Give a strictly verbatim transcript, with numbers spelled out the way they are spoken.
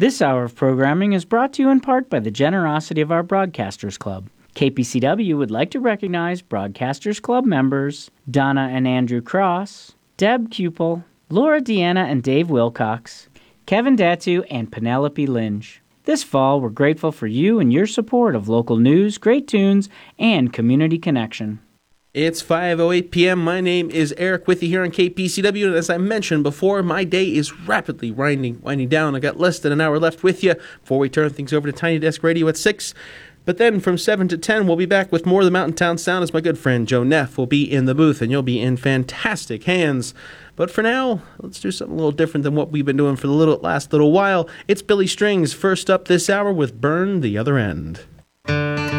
This hour of programming is brought to you in part by the generosity of our Broadcasters Club. K P C W would like to recognize Broadcasters Club members Donna and Andrew Cross, Deb Cupel, Laura Deanna and Dave Wilcox, Kevin Datu, and Penelope Lynch. This fall, we're grateful for you and your support of local news, great tunes, and community connection. It's five oh eight p.m. My name is Eric with you here on K P C W, and as I mentioned before, my day is rapidly winding, winding down. I got less than an hour left with you before we turn things over to Tiny Desk Radio at six. But then from seven to ten, we'll be back with more of the Mountain Town Sound as my good friend Joe Neff will be in the booth, and you'll be in fantastic hands. But for now, let's do something a little different than what we've been doing for the little, last little while. It's Billy Strings first up this hour with Burn the Other End.